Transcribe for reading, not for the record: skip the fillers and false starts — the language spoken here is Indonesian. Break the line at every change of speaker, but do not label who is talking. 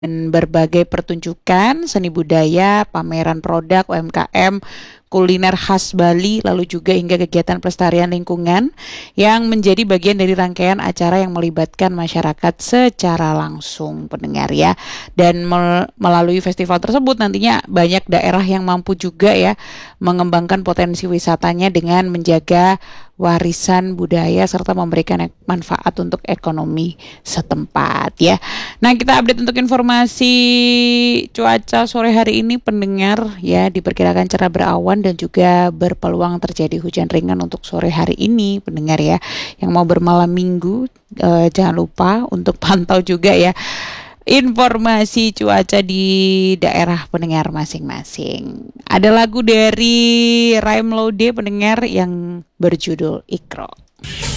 dan berbagai pertunjukan seni budaya, pameran produk UMKM, kuliner khas Bali, lalu juga hingga kegiatan pelestarian lingkungan yang menjadi bagian dari rangkaian acara yang melibatkan masyarakat secara langsung, pendengar ya. Dan melalui festival tersebut nantinya banyak daerah yang mampu juga ya mengembangkan potensi wisatanya dengan menjaga warisan budaya serta memberikan manfaat untuk ekonomi setempat ya. Nah, kita update untuk informasi cuaca sore hari ini, pendengar ya, diperkirakan cerah berawan dan juga berpeluang terjadi hujan ringan untuk sore hari ini, pendengar ya. Yang mau bermalam minggu jangan lupa untuk pantau juga ya informasi cuaca di daerah pendengar masing-masing. Ada lagu dari Raim Laude pendengar yang berjudul Ikro.